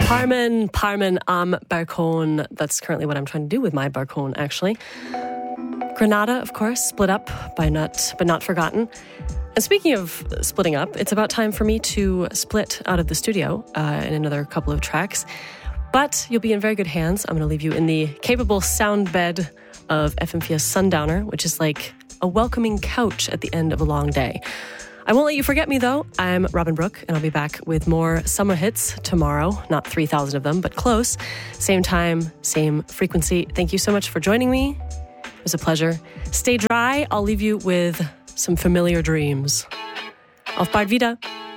Parmen am Balkon. That's currently what I'm trying to do with my balkon, actually. Granada, of course, split up but not forgotten. And speaking of splitting up, it's about time for me to split out of the studio in another couple of tracks. But you'll be in very good hands. I'm going to leave you in the capable sound bed of FM4's Sundowner, which is like a welcoming couch at the end of a long day. I won't let you forget me, though. I'm Robin Brooke, and I'll be back with more summer hits tomorrow. Not 3,000 of them, but close. Same time, same frequency. Thank you so much for joining me. It was a pleasure. Stay dry. I'll leave you with some familiar dreams. Auf bald wieder.